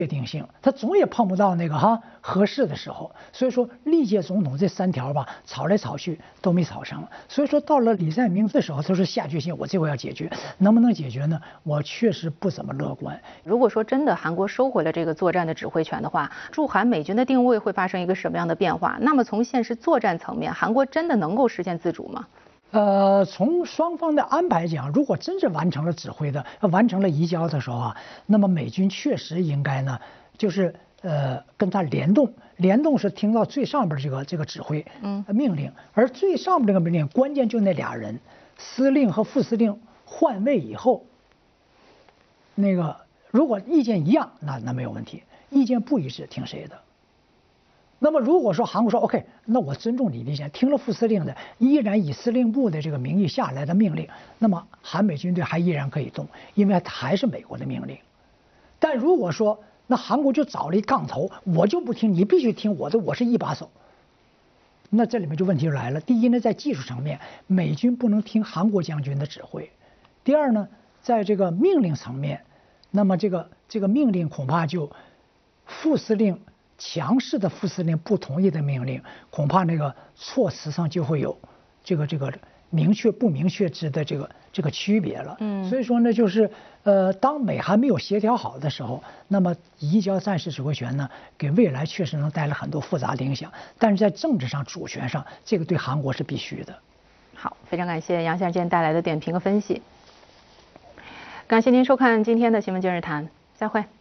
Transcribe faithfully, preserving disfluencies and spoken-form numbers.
确定性，他总也碰不到那个哈合适的时候。所以说历届总统这三条吧，吵来吵去都没吵成。所以说到了李在明的时候，他说下决心，我这回要解决，能不能解决呢？我确实不怎么乐观。 如果说真的韩国收回了这个作战的指挥权的话，驻韩美军的定位会发生一个什么样的变化？那么从现实作战层面，韩国真的能够实现自主吗？ 呃，从双方的安排讲，如果真是完成了指挥的、完成了移交的时候啊，那么美军确实应该呢，就是呃跟他联动，联动是听到最上边这个这个指挥嗯命令，而最上边这个命令关键就那俩人，司令和副司令换位以后，那个如果意见一样，那那没有问题；意见不一致，听谁的？那么如果说韩国说 OK， 那我尊重你的意见，听了副司令的，依然以司令部的这个名义下来的命令，那么韩美军队还依然可以动，因为还是美国的命令。但如果说那韩国就找了一杠头，我就不听，你必须听我的，我是一把手。那这里面就问题就来了。第一呢，在技术层面，美军不能听韩国将军的指挥；第二呢，在这个命令层面，那么这个这个命令恐怕就副司令。强势的副司令不同意的命令，恐怕那个措辞上就会有这个这个明确不明确之的这个这个区别了。嗯，所以说呢，就是呃，当美韩没有协调好的时候，那么移交战时指挥权呢，给未来确实能带来很多复杂的影响。但是在政治上、主权上，这个对韩国是必须的。 好，非常感谢杨先生今天带来的点评和分析。感谢您收看今天的新闻今日谈，再会。